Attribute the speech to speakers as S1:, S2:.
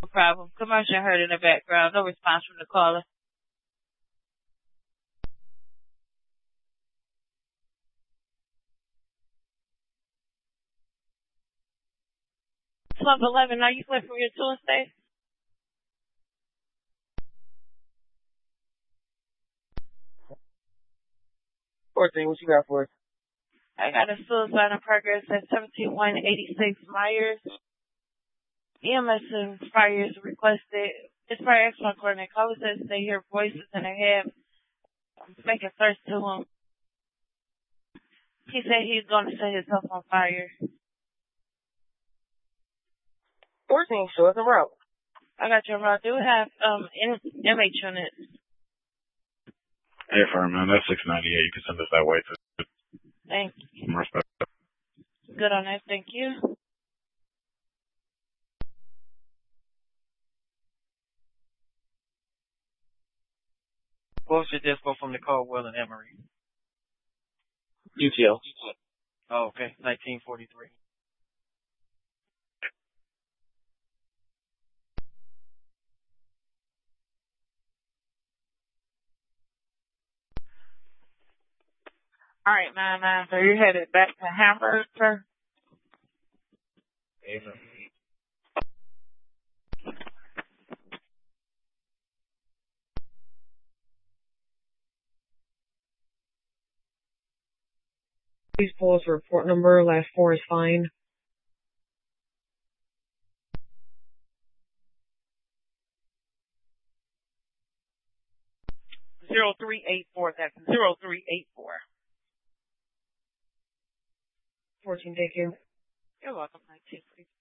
S1: problem. Commercial heard in the background. No response from the caller. Club 11, are you clear from your Tuesday?
S2: 14, what you got for us?
S1: I got a suicide in progress at 17186 Myers. EMS and fire is requested. It's fire excellent coordinator. Caller says they hear voices in their head. Making thirst to him. He said he's going to set himself on fire.
S2: 14, show us a route.
S1: I got your route. Do we have MH units?
S3: Hey, Fireman, that's 698. You can send us that way to.
S1: Thank you.
S3: More respect.
S1: Good on that. Thank you.
S4: What was your disco from the Caldwell and Emory?
S2: UTL.
S4: Oh, okay. 1943.
S1: All right, 99. So you're headed back to Hamburg, sir?
S4: Amen.
S2: Please pull us a report number. Last 4 is fine.
S1: Zero 0384. That's 0384.
S2: 14, thank you.
S1: You're welcome. 1943.